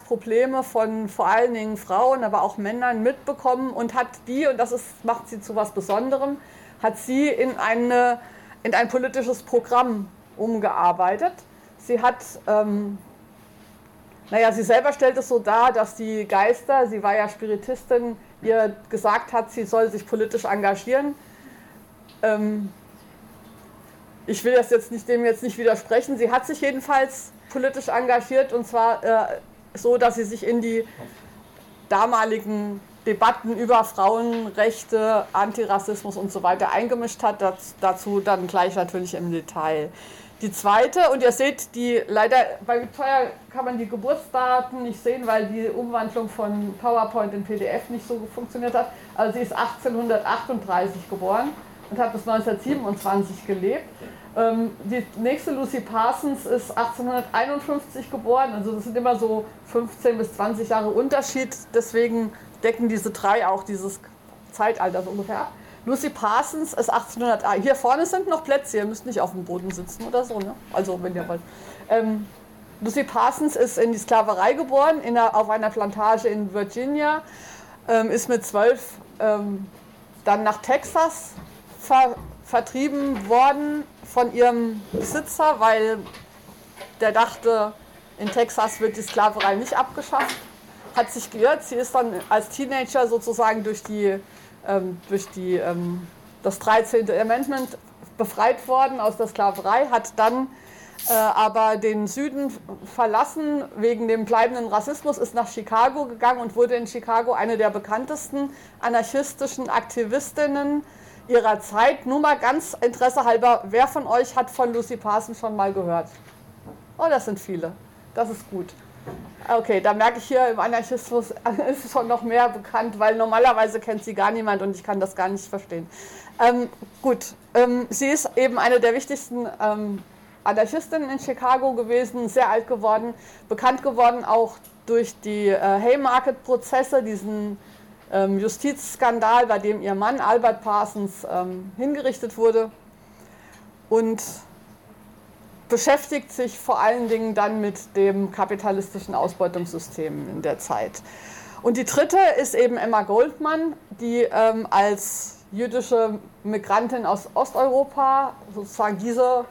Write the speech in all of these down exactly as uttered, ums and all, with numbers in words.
Probleme von vor allen Dingen Frauen, aber auch Männern mitbekommen und hat die, und das ist, macht sie zu was Besonderem, hat sie in, eine, in ein politisches Programm umgearbeitet. Sie hat, ähm, naja, sie selber stellt es so dar, dass die Geister, sie war ja Spiritistin, ihr gesagt hat, sie soll sich politisch engagieren. Ähm, ich will das jetzt nicht, dem jetzt nicht widersprechen. Sie hat sich jedenfalls politisch engagiert, und zwar äh, so, dass sie sich in die damaligen Debatten über Frauenrechte, Antirassismus und so weiter eingemischt hat. Das, dazu dann gleich natürlich im Detail. Die zweite, und ihr seht, die leider bei Victoria kann man die Geburtsdaten nicht sehen, weil die Umwandlung von PowerPoint in P D F nicht so funktioniert hat. Also sie ist achtzehnhundertachtunddreißig geboren und hat bis neunzehnhundertsiebenundzwanzig gelebt. Ähm, die nächste, Lucy Parsons, ist achtzehnhunderteinundfünfzig geboren, also das sind immer so fünfzehn bis zwanzig Jahre Unterschied, deswegen decken diese drei auch dieses Zeitalter so ungefähr ab. Lucy Parsons ist achtzehnhundert, hier vorne sind noch Plätze, ihr müsst nicht auf dem Boden sitzen oder so, ne? Also wenn ihr wollt. Ähm, Lucy Parsons ist in die Sklaverei geboren, in einer, auf einer Plantage in Virginia, ähm, ist mit zwölf ähm, dann nach Texas ver, vertrieben worden von ihrem Besitzer, weil der dachte, in Texas wird die Sklaverei nicht abgeschafft, hat sich geirrt. Sie ist dann als Teenager sozusagen durch die Ähm, durch die, ähm, das dreizehnte Amendment befreit worden aus der Sklaverei, hat dann äh, aber den Süden verlassen wegen dem bleibenden Rassismus, ist nach Chicago gegangen und wurde in Chicago eine der bekanntesten anarchistischen Aktivistinnen ihrer Zeit. Nur mal ganz interessehalber, wer von euch hat von Lucy Parsons schon mal gehört? Oh, das sind viele. Das ist gut. Okay, da merke ich, hier im Anarchismus ist schon noch mehr bekannt, weil normalerweise kennt sie gar niemand und ich kann das gar nicht verstehen. Ähm, gut, ähm, sie ist eben eine der wichtigsten ähm, Anarchistinnen in Chicago gewesen, sehr alt geworden, bekannt geworden auch durch die äh, Haymarket-Prozesse, diesen ähm, Justizskandal, bei dem ihr Mann Albert Parsons ähm, hingerichtet wurde, und beschäftigt sich vor allen Dingen dann mit dem kapitalistischen Ausbeutungssystem in der Zeit. Und die dritte ist eben Emma Goldman, die ähm, als jüdische Migrantin aus Osteuropa sozusagen diese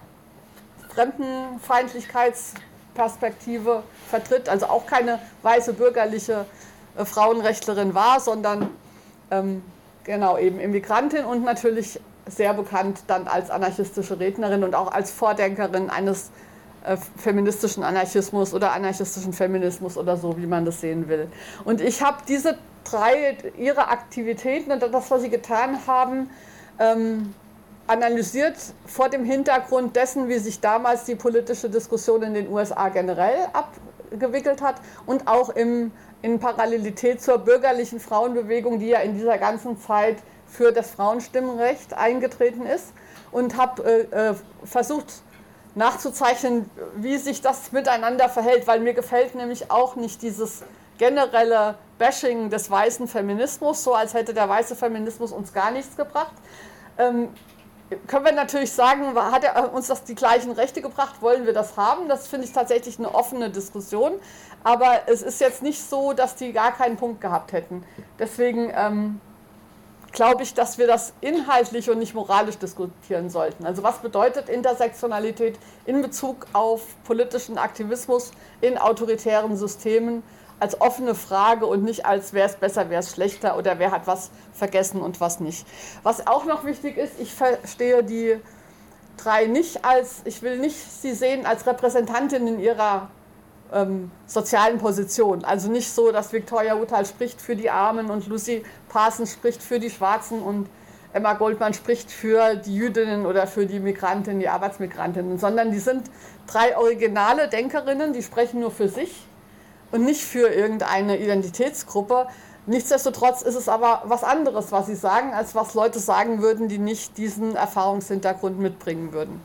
Fremdenfeindlichkeitsperspektive vertritt, also auch keine weiße bürgerliche äh, Frauenrechtlerin war, sondern ähm, genau eben Immigrantin und natürlich sehr bekannt dann als anarchistische Rednerin und auch als Vordenkerin eines äh, feministischen Anarchismus oder anarchistischen Feminismus oder so, wie man das sehen will. Und ich habe diese drei, ihre Aktivitäten und das, was sie getan haben, ähm, analysiert vor dem Hintergrund dessen, wie sich damals die politische Diskussion in den U S A generell abgewickelt hat und auch im, in Parallelität zur bürgerlichen Frauenbewegung, die ja in dieser ganzen Zeit für das Frauenstimmrecht eingetreten ist, und habe äh, versucht nachzuzeichnen, wie sich das miteinander verhält, weil mir gefällt nämlich auch nicht dieses generelle Bashing des weißen Feminismus, so als hätte der weiße Feminismus uns gar nichts gebracht. Ähm, können wir natürlich sagen, hat er uns das die gleichen Rechte gebracht, wollen wir das haben? Das finde ich tatsächlich eine offene Diskussion, aber es ist jetzt nicht so, dass die gar keinen Punkt gehabt hätten. Deswegen ähm, glaube ich, dass wir das inhaltlich und nicht moralisch diskutieren sollten. Also was bedeutet Intersektionalität in Bezug auf politischen Aktivismus in autoritären Systemen als offene Frage und nicht als wer ist besser, wer ist schlechter oder wer hat was vergessen und was nicht. Was auch noch wichtig ist, ich verstehe die drei nicht als, ich will nicht sie sehen als Repräsentantin in ihrer Ähm, sozialen Position. Also nicht so, dass Victoria Woodhull spricht für die Armen und Lucy Parsons spricht für die Schwarzen und Emma Goldman spricht für die Jüdinnen oder für die Migrantinnen, die Arbeitsmigrantinnen, sondern die sind drei originale Denkerinnen, die sprechen nur für sich und nicht für irgendeine Identitätsgruppe. Nichtsdestotrotz ist es aber was anderes, was sie sagen, als was Leute sagen würden, die nicht diesen Erfahrungshintergrund mitbringen würden.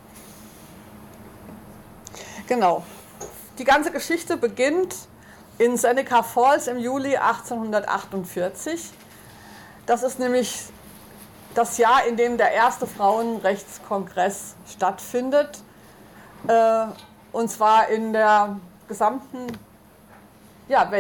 Genau. Die ganze Geschichte beginnt in Seneca Falls im Juli achtzehnhundertachtundvierzig. Das ist nämlich das Jahr, in dem der erste Frauenrechtskongress stattfindet. Äh, und zwar in der gesamten ja, Welt.